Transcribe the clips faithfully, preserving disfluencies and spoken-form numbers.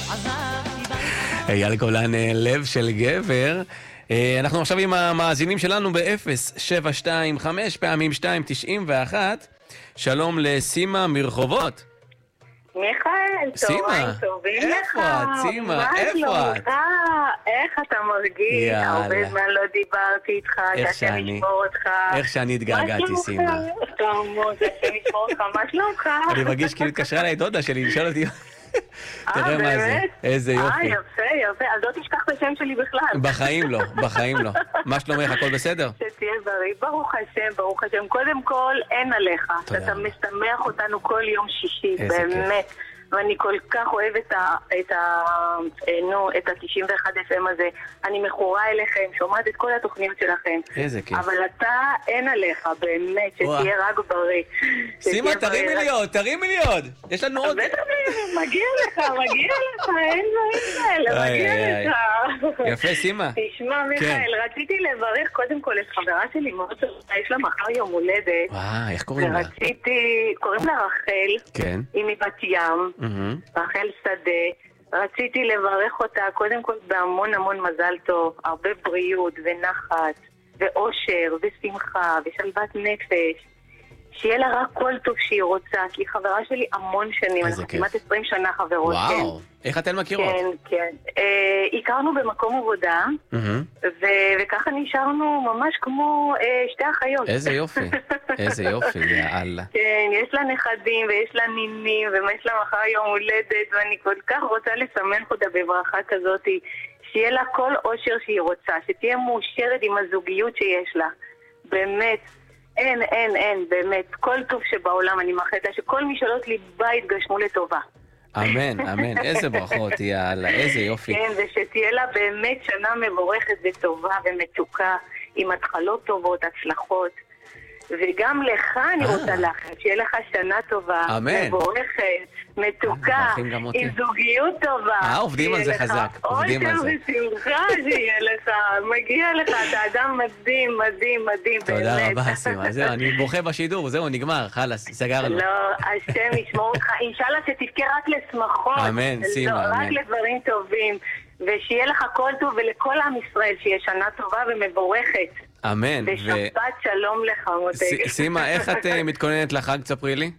אייל גולן, לב של גבר. אנחנו עכשיו עם המאזינים שלנו ב-אפס שבע שתיים חמש פעמים שתיים תשעים ואחת. שלום לסימה מרחובות. מיכאל, צהריים טובים לך. איפה את, סימה? איפה את? איך אתה מרגיש? הרבה זמן לא דיברתי איתך, קשה לשמור אותך. איך שאני התגעגעתי, סימה. תמוד, קשה לשמור אותך, מה שלומך? אני מרגיש כאילו התקשרה אליי דודה שלי, לשאול אותי. תראה מה זה, איזה יופי. אה, יפה, יפה, אז לא תשכח את השם שלי בכלל. בחיים לא, בחיים לא. מה שלומך, הכל בסדר? שתהיה בריא, ברוך השם, ברוך השם. קודם כל, אין עליך. אתה משמח אותנו כל יום שישי, באמת. ואני כל כך אוהב את ה... את ה... נו, את ה-תשעים ואחת אף אם הזה. אני מכורה אליכם, שומעת את כל התוכניות שלכם. איזה כיף. אבל אתה, אין עליך, באמת, שתהיה רק בריא. סימה, תרימי לי עוד, תרימי לי עוד. יש לנו עוד... מגיע לך, מגיע לך, אין דברים כאלה, מגיע לך. יפה, סימה. תשמע, מיכאל, רציתי לברך קודם כל את חברה שלי, מאוד טובה, יש לה מחר יום הולדת. וואי, איך קוראים לה? ורציתי, קוראים לה רחל. כן. היא מבת ים. רחל שדה, רציתי לברך אותה קודם כל בהמון המון מזל טוב, הרבה בריאות ונחת ואושר ושמחה ושלוות נפש, שיהיה לה רק כל טוב שהיא רוצה, כי היא חברה שלי המון שנים, אנחנו כמעט עשרים שנה חברות. וואו, איך אתן מכירות? כן, כן. הכרנו במקום עבודה, וככה נשארנו ממש כמו שתי אחיות. איזה יופי, איזה יופי, יאללה. כן, יש לה נכדים ויש לה נינים, ויש לה מחר יום הולדת, ואני כל כך רוצה לסמך אותה בברכה כזאת, שיהיה לה כל אושר שהיא רוצה, שתהיה מאושרת עם הזוגיות שיש לה. באמת. אין, אין, אין, באמת. כל טוב שבעולם אני מאחלת שכל משאלות ליבה יתגשמו לטובה. אמן, אמן. איזה ברכות, יאללה, איזה יופי. כן, ושתהיה לה באמת שנה מבורכת וטובה ומתוקה, עם התחלות טובות, הצלחות. וגם לך אני רוצה לאחל, שיהיה לך שנה טובה, מבורכת, מתוקה, עם זוגיות טובה. אה, עובדים על זה חזק, עובדים על זה. אושר ושמחה שיהיה לך, מגיע לך, אתה אדם מדהים, מדהים, מדהים, באמת. תודה רבה, סימה, זהו, אני בוכה בשידור, זהו, נגמר, חלס, סגרנו. לא, השם ישמור אותך, אינשאללה שתזכה רק לשמחות. אמן, סימה, אמן. רק לדברים טובים, ושיהיה לך כל טוב ולכל עם ישראל, שיהיה שנה טובה ומבורכת. אמן. ושבת שלום לך, מותג. סימה, איך את מתכוננת לחג? תספרי לי.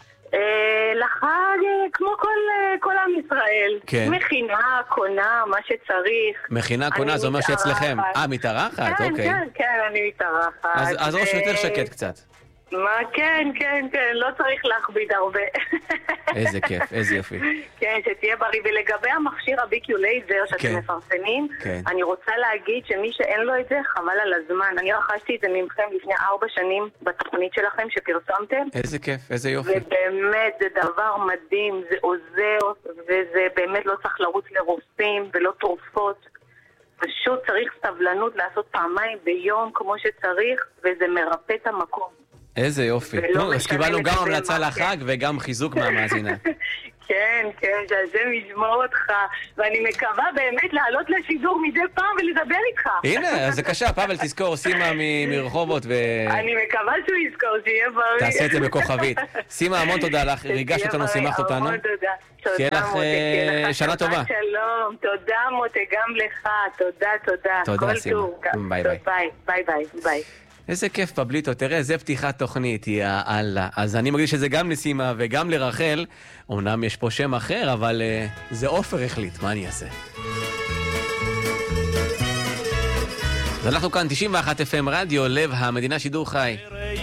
לחג, כמו כל עם ישראל. מכינה, קונה, מה שצריך. מכינה, קונה, זה אומר שאצלכם. אה, מתארחת? כן, כן, כן, אני מתארחת. אז ראש יותר שקט קצת. מה, כן, כן, כן, לא צריך להכביד הרבה. איזה כיף, איזה יופי. כן, שתהיה בריא. ולגבי המכשיר הביקיו לייזר שאתם מפרסמים, אני רוצה להגיד שמי שאין לו את זה, חבל על הזמן. אני רכשתי את זה ממכם לפני ארבע שנים בתוכנית שלכם שפרסמתם. איזה כיף, איזה יופי. ובאמת זה דבר מדהים, זה עוזר, וזה באמת לא צריך לרוץ לרופאים ולא תרופות. פשוט צריך סבלנות לעשות פעמיים ביום כמו שצריך, וזה מרפא את המקום. איזה יופי. נו, אז קיבלנו גם המלצה לחג וגם חיזוק מהמאזינה. כן, כן, שהשם ישמור אותך, ואני מקווה באמת לעלות לשידור מדי פעם ולדבר איתך. הנה, אז זה קשה, פאבל תזכור, סימה מרחובות ו... אני מקווה שהוא יזכור, שיהיה בריא. תעשה את זה בכוכבית. סימה, המון תודה לך, ריגשת אותנו, שימחת אותנו. המון תודה. שיהיה לך שנה טובה. שלום, תודה מוטה, גם לך, תודה, תודה. תודה, סימה. ביי ביי. ביי ביי, ביי. איזה כיף פבליטו, תראה, זה פתיחת תוכנית, יאללה. אז אני מרגיש שזה גם לסימה וגם לרחל. אמנם יש פה שם אחר, אבל uh, זה אופר החליט, מה אני אעשה? אז אנחנו כאן תשעים ואחת אף אם רדיו, לב המדינה, שידור חי.